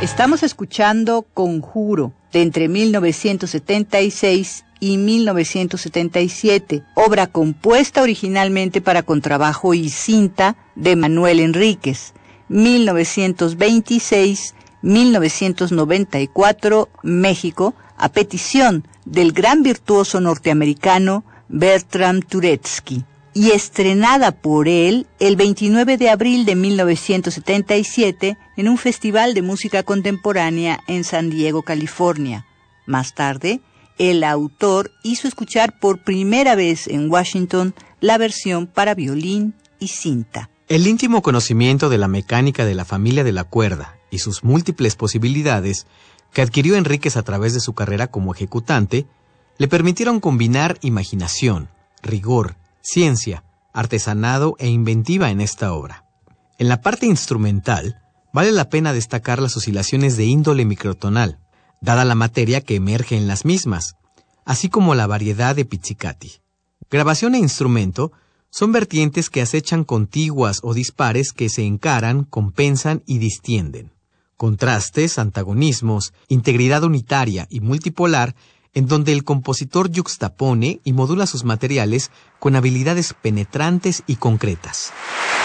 Estamos escuchando Conjuro, de entre 1976 y 1977, obra compuesta originalmente para contrabajo y cinta de Manuel Enríquez, 1926-1994, México, a petición del gran virtuoso norteamericano Bertram Turetsky, y estrenada por él el 29 de abril de 1977 en un festival de música contemporánea en San Diego, California. Más tarde, el autor hizo escuchar por primera vez en Washington la versión para violín y cinta. El íntimo conocimiento de la mecánica de la familia de la cuerda y sus múltiples posibilidades que adquirió Enríquez a través de su carrera como ejecutante le permitieron combinar imaginación, rigor, ciencia, artesanado e inventiva en esta obra. En la parte instrumental, vale la pena destacar las oscilaciones de índole microtonal, dada la materia que emerge en las mismas, así como la variedad de pizzicati. Grabación e instrumento son vertientes que acechan contiguas o dispares que se encaran, compensan y distienden. Contrastes, antagonismos, integridad unitaria y multipolar, en donde el compositor yuxtapone y modula sus materiales con habilidades penetrantes y concretas.